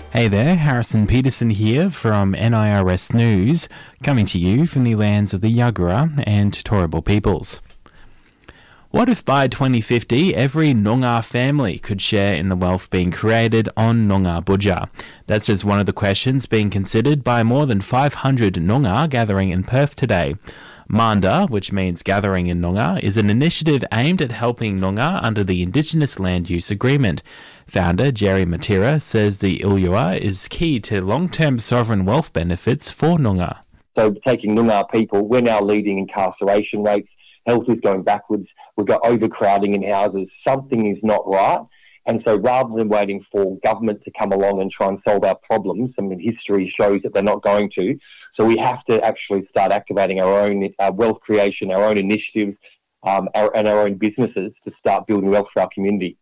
Hey there, Harrison Peterson here from NIRS News, coming to you from the lands of the Yagara and Turrbal peoples. What if by 2050 every Noongar family could share in the wealth being created on Noongar Budja? That's just one of the questions being considered by more than 500 Noongar gathering in Perth today. Manda, which means gathering in Noongar, is an initiative aimed at helping Noongar under the Indigenous Land Use Agreement. Founder Jerry Matera says the Illawarra is key to long-term sovereign wealth benefits for Noongar. So taking Noongar people, we're now leading incarceration rates, health is going backwards, we've got overcrowding in houses, something is not right. And so rather than waiting for government to come along and try and solve our problems, I mean, history shows that they're not going to, so we have to actually start activating our own wealth creation, our own initiatives, and our own businesses to start building wealth for our community.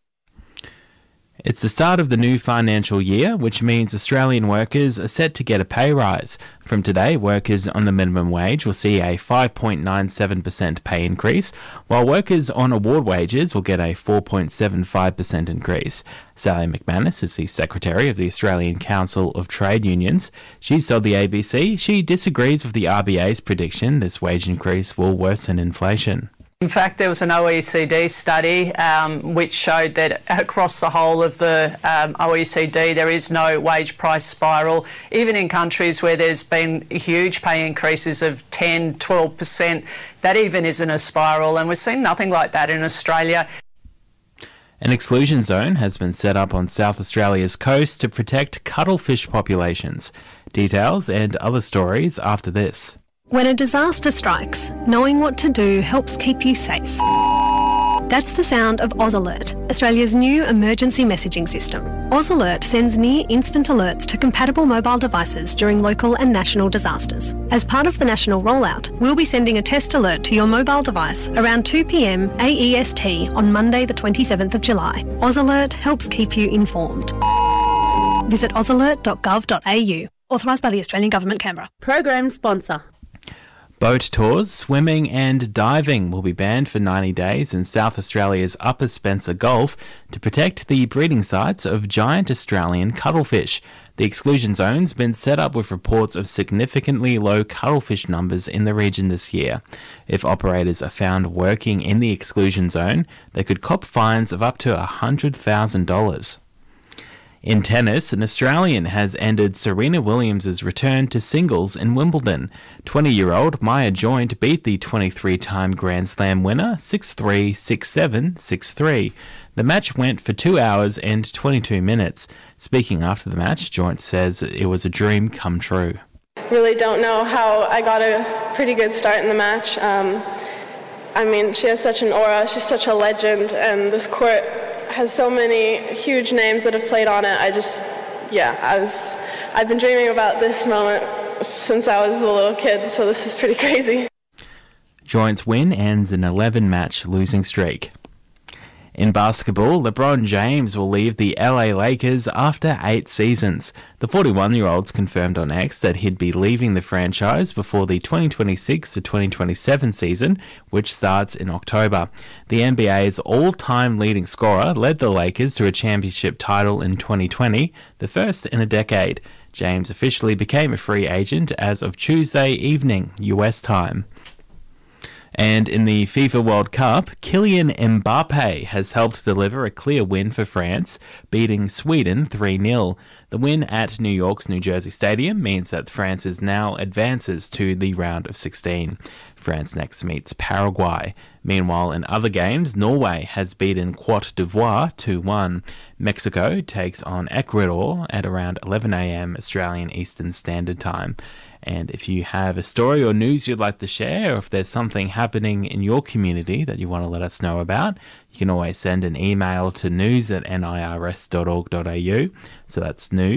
It's the start of the new financial year, which means Australian workers are set to get a pay rise. From today, workers on the minimum wage will see a 5.97% pay increase, while workers on award wages will get a 4.75% increase. Sally McManus is the Secretary of the Australian Council of Trade Unions. She's told the ABC she disagrees with the RBA's prediction this wage increase will worsen inflation. In fact, there was an OECD study which showed that across the whole of the OECD there is no wage price spiral. Even in countries where there's been huge pay increases of 10, 12%, that even isn't a spiral, and we've seen nothing like that in Australia. An exclusion zone has been set up on South Australia's coast to protect cuttlefish populations. Details and other stories after this. When a disaster strikes, knowing what to do helps keep you safe. That's the sound of Oz Alert, Australia's new emergency messaging system. Oz Alert sends near-instant alerts to compatible mobile devices during local and national disasters. As part of the national rollout, we'll be sending a test alert to your mobile device around 2 p.m. AEST on Monday the 27th of July. Oz Alert helps keep you informed. Visit ozalert.gov.au. Authorised by the Australian Government, Canberra. Program sponsor. Boat tours, swimming and diving will be banned for 90 days in South Australia's Upper Spencer Gulf to protect the breeding sites of giant Australian cuttlefish. The exclusion zone's been set up with reports of significantly low cuttlefish numbers in the region this year. If operators are found working in the exclusion zone, they could cop fines of up to $100,000. In tennis, an Australian has ended Serena Williams' return to singles in Wimbledon. 20-year-old Maya Joint beat the 23-time Grand Slam winner 6-3, 6-7, 6-3. The match went for 2 hours and 22 minutes. Speaking after the match, Joint says it was a dream come true. Really don't know how I got a pretty good start in the match. I mean, she has such an aura, she's such a legend, and this court has so many huge names that have played on it. I've been dreaming about this moment since I was a little kid, so this is pretty crazy. Joint's win ends an 11-match losing streak. In basketball, LeBron James will leave the LA Lakers after 8 seasons. The 41-year-old's confirmed on X that he'd be leaving the franchise before the 2026 to 2027 season, which starts in October. The NBA's all-time leading scorer led the Lakers to a championship title in 2020, the first in a decade. James officially became a free agent as of Tuesday evening, US time. And in the FIFA World Cup, Kylian Mbappe has helped deliver a clear win for France, beating Sweden 3-0. The win at New York's New Jersey Stadium means that France now advances to the round of 16. France next meets Paraguay. Meanwhile, in other games, Norway has beaten Cote d'Ivoire 2-1. Mexico takes on Ecuador at around 11 a.m. Australian Eastern Standard Time. And if you have a story or news you'd like to share, or if there's something happening in your community that you want to let us know about, you can always send an email to news@nirs.org.au. So that's news